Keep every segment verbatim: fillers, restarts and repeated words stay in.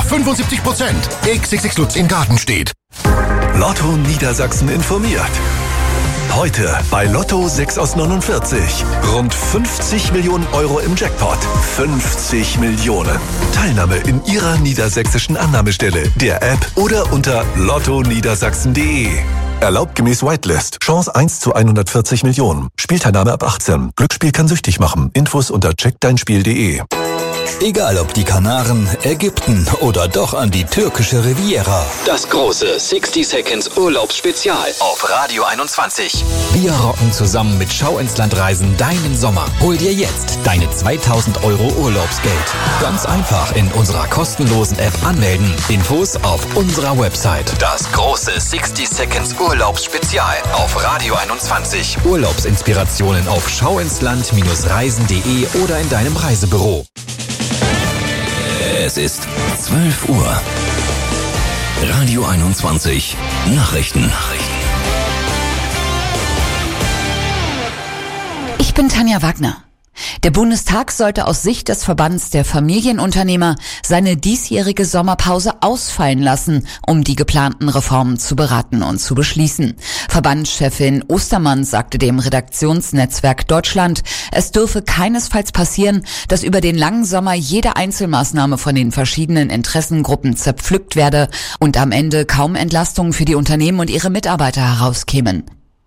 fünfundsiebzig Prozent. X X X Lutz in Gartenstedt. Lotto Niedersachsen informiert. Heute bei Lotto sechs aus neunundvierzig. Rund fünfzig Millionen Euro im Jackpot. fünfzig Millionen. Teilnahme in Ihrer niedersächsischen Annahmestelle, der App oder unter lotto niedersachsen punkt de. Erlaubt gemäß Whitelist. Chance eins zu hundertvierzig Millionen. Spielteilnahme ab achtzehn. Glücksspiel kann süchtig machen. Infos unter check dein spiel punkt de. Egal ob die Kanaren, Ägypten oder doch an die türkische Riviera. Das große sixty Seconds Urlaubsspezial auf Radio einundzwanzig. Wir rocken zusammen mit Schau ins Land Reisen deinen Sommer. Hol dir jetzt deine zweitausend Euro Urlaubsgeld. Ganz einfach in unserer kostenlosen App anmelden. Infos auf unserer Website. Das große sixty Seconds Urlaubsspezial auf Radio einundzwanzig. Urlaubsinspirationen auf schauinsland Reisen punkt de oder in deinem Reisebüro. Es ist zwölf Uhr. Radio einundzwanzig. Nachrichten. Nachrichten. Ich bin Tanja Wagner. Der Bundestag sollte aus Sicht des Verbands der Familienunternehmer seine diesjährige Sommerpause ausfallen lassen, um die geplanten Reformen zu beraten und zu beschließen. Verbandschefin Ostermann sagte dem Redaktionsnetzwerk Deutschland, es dürfe keinesfalls passieren, dass über den langen Sommer jede Einzelmaßnahme von den verschiedenen Interessengruppen zerpflückt werde und am Ende kaum Entlastungen für die Unternehmen und ihre Mitarbeiter herauskämen.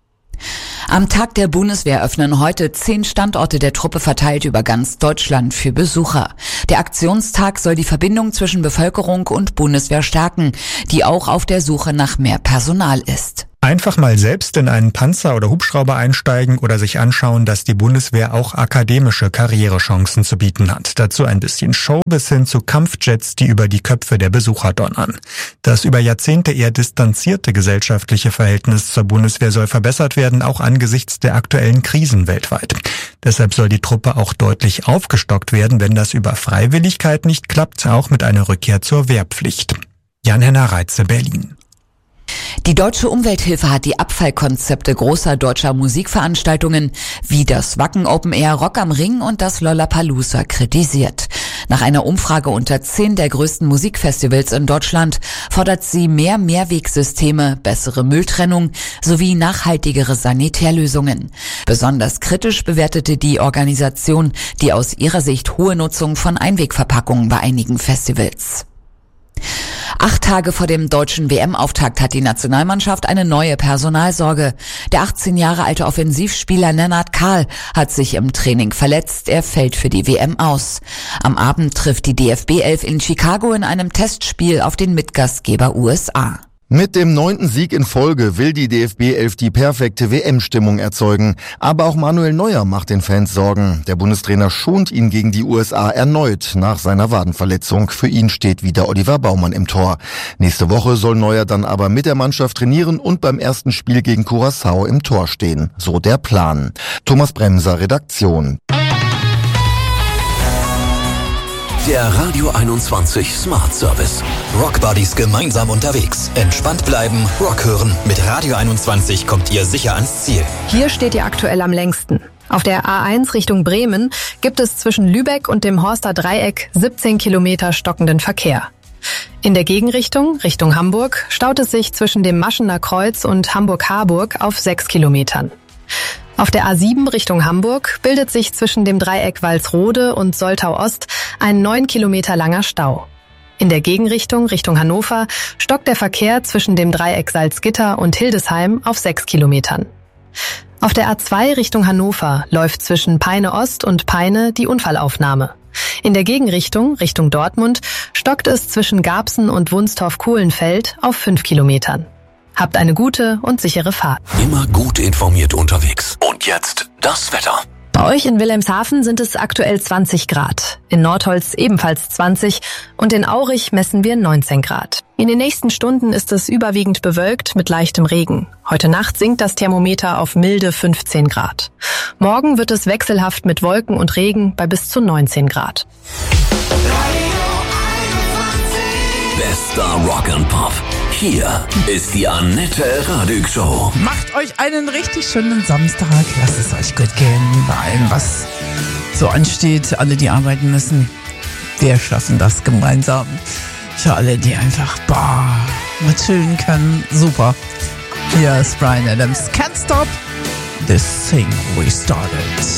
Am Tag der Bundeswehr öffnen heute zehn Standorte der Truppe verteilt über ganz Deutschland für Besucher. Der Aktionstag soll die Verbindung zwischen Bevölkerung und Bundeswehr stärken, die auch auf der Suche nach mehr Personal ist. Einfach mal selbst in einen Panzer oder Hubschrauber einsteigen oder sich anschauen, dass die Bundeswehr auch akademische Karrierechancen zu bieten hat. Dazu ein bisschen Show bis hin zu Kampfjets, die über die Köpfe der Besucher donnern. Das über Jahrzehnte eher distanzierte gesellschaftliche Verhältnis zur Bundeswehr soll verbessert werden, auch angesichts der aktuellen Krisen weltweit. Deshalb soll die Truppe auch deutlich aufgestockt werden, wenn das über Freiwilligkeit nicht klappt, auch mit einer Rückkehr zur Wehrpflicht. Jan-Henner Reitze, Berlin. Die Deutsche Umwelthilfe hat die Abfallkonzepte großer deutscher Musikveranstaltungen wie das Wacken Open Air, Rock am Ring und das Lollapalooza kritisiert. Nach einer Umfrage unter zehn der größten Musikfestivals in Deutschland fordert sie mehr Mehrwegsysteme, bessere Mülltrennung sowie nachhaltigere Sanitärlösungen. Besonders kritisch bewertete die Organisation die aus ihrer Sicht hohe Nutzung von Einwegverpackungen bei einigen Festivals. Acht Tage vor dem deutschen W M-Auftakt hat die Nationalmannschaft eine neue Personalsorge. Der achtzehn Jahre alte Offensivspieler Lennart Kahl hat sich im Training verletzt. Er fällt für die W M aus. Am Abend trifft die D F B elf in Chicago in einem Testspiel auf den Mitgastgeber U S A. Mit dem neunten Sieg in Folge will die D F B elf die perfekte W M-Stimmung erzeugen. Aber auch Manuel Neuer macht den Fans Sorgen. Der Bundestrainer schont ihn gegen die U S A erneut nach seiner Wadenverletzung. Für ihn steht wieder Oliver Baumann im Tor. Nächste Woche soll Neuer dann aber mit der Mannschaft trainieren und beim ersten Spiel gegen Curaçao im Tor stehen. So der Plan. Thomas Bremser, Redaktion. Der Radio einundzwanzig Smart Service. Rockbuddies gemeinsam unterwegs. Entspannt bleiben, Rock hören. Mit Radio einundzwanzig kommt ihr sicher ans Ziel. Hier steht ihr aktuell am längsten. Auf der A eins Richtung Bremen gibt es zwischen Lübeck und dem Horster Dreieck siebzehn Kilometer stockenden Verkehr. In der Gegenrichtung, Richtung Hamburg, staut es sich zwischen dem Maschener Kreuz und Hamburg-Harburg auf sechs Kilometern. Auf der A sieben Richtung Hamburg bildet sich zwischen dem Dreieck Walsrode und Soltau-Ost ein neun Kilometer langer Stau. In der Gegenrichtung Richtung Hannover stockt der Verkehr zwischen dem Dreieck Salzgitter und Hildesheim auf sechs Kilometern. Auf der A zwei Richtung Hannover läuft zwischen Peine Ost und Peine die Unfallaufnahme. In der Gegenrichtung Richtung Dortmund stockt es zwischen Garbsen und Wunstorf-Kohlenfeld auf fünf Kilometern. Habt eine gute und sichere Fahrt. Immer gut informiert unterwegs. Und jetzt das Wetter. Bei euch in Wilhelmshaven sind es aktuell zwanzig Grad, in Nordholz ebenfalls zwanzig und in Aurich messen wir neunzehn Grad. In den nächsten Stunden ist es überwiegend bewölkt mit leichtem Regen. Heute Nacht sinkt das Thermometer auf milde fünfzehn Grad. Morgen wird es wechselhaft mit Wolken und Regen bei bis zu neunzehn Grad. Bester Rock and Pop. Hier ist die Annette Radig Show. Macht euch einen richtig schönen Samstag. Lasst es euch gut gehen bei allem, was so ansteht. Alle, die arbeiten müssen, wir schaffen das gemeinsam. Für alle, die einfach, boah, mal chillen können. Super. Hier ist Bryan Adams. Can't stop this thing we started.